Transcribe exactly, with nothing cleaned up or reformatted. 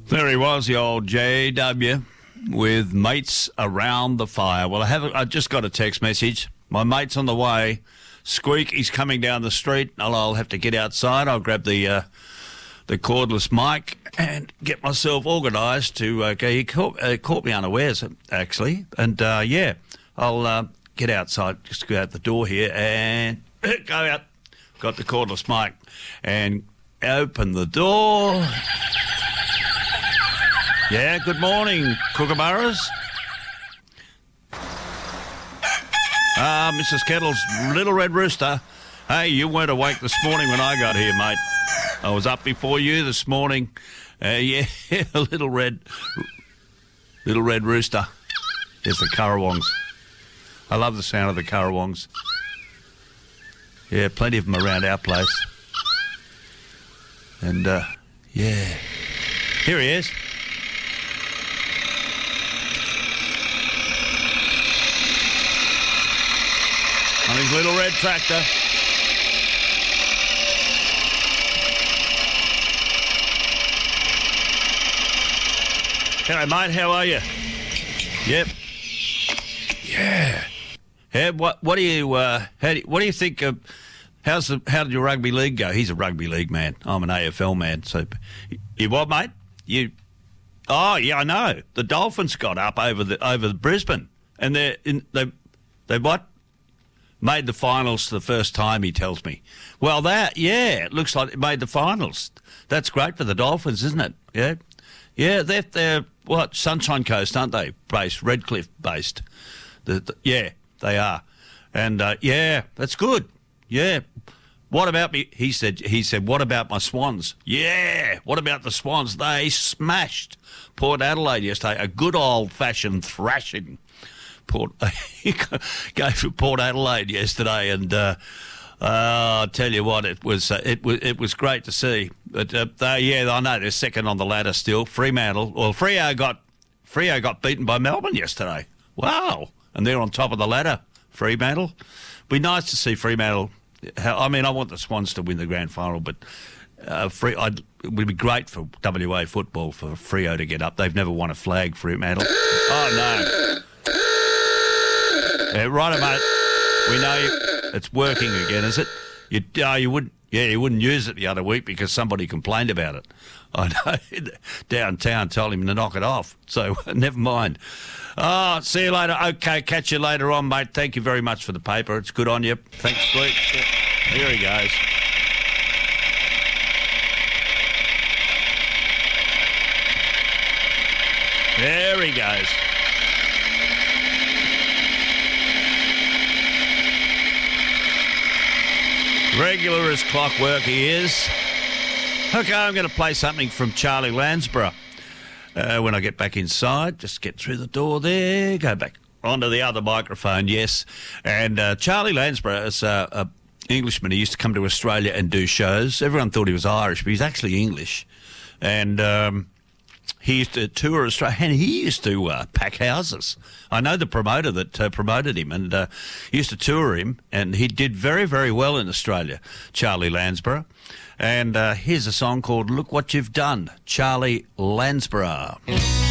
There he was, the old J W, with Mates Around the Fire. Well, I have I just got a text message. My mate's on the way. Squeak, he's coming down the street. I'll, I'll have to get outside. I'll grab the uh, the cordless mic and get myself organised to uh, go. He caught, uh, caught me unawares, actually. And, uh, yeah, I'll uh, get outside, just go out the door here and go out. Got the cordless mic and open the door. Yeah, good morning, Kookaburras. Ah, uh, Missus Kettle's Little Red Rooster. Hey, you weren't awake this morning when I got here, mate. I was up before you this morning. Uh, yeah, Little Red Little Red Rooster. There's the currawongs. I love the sound of the currawongs. Yeah, plenty of them around our place. And, uh, yeah. Here he is. On his little red tractor. Hello, mate. How are you? Yep. Yeah. Yeah. What? What do you? Uh, how do you, what do you think? Of, how's the? How did your rugby league go? He's a rugby league man. I'm an A F L man. So, you what, mate? You? Oh, yeah, I know. The Dolphins got up over the over Brisbane, and they're in. They they what? Made the finals for the first time, he tells me. Well, that, yeah, it looks like it made the finals. That's great for the Dolphins, isn't it? Yeah. Yeah, they're, they're what, Sunshine Coast, aren't they? Based, Redcliffe based. The, the, yeah, they are. And, uh, yeah, that's good. Yeah. What about me? He said, he said, what about my Swans? Yeah. What about the Swans? They smashed Port Adelaide yesterday. A good old-fashioned thrashing. Port, gave for Port Adelaide yesterday, and uh, uh, I'll tell you what, it was uh, it was it was great to see. But uh, they, yeah, I know they're second on the ladder still. Fremantle, well, Freo got Freo got beaten by Melbourne yesterday. Wow, and they're on top of the ladder. Fremantle, be nice to see Fremantle. I mean, I want the Swans to win the grand final, but uh, Free, I'd, it would be great for W A football for Freo to get up. They've never won a flag, Fremantle. Oh no. Yeah, right, mate. We know you, it's working again, is it? You, uh, you wouldn't, yeah, you wouldn't use it the other week because somebody complained about it. I know. Downtown told him to knock it off. So never mind. Oh, see you later. Okay, catch you later on, mate. Thank you very much for the paper. It's good on you. Thanks, Squeak. Here he goes. There he goes. Regular as clockwork he is. Okay, I'm going to play something from Charlie Lansborough. Uh, when I get back inside, just get through the door there, go back onto the other microphone, yes. And uh, Charlie Lansborough is uh, an Englishman. He used to come to Australia and do shows. Everyone thought he was Irish, but he's actually English. And um, he used to tour Australia, and he used to uh, pack houses. I know the promoter that uh, promoted him, and uh, he used to tour him, and he did very, very well in Australia, Charlie Lansborough. And uh, here's a song called Look What You've Done, Charlie Lansborough.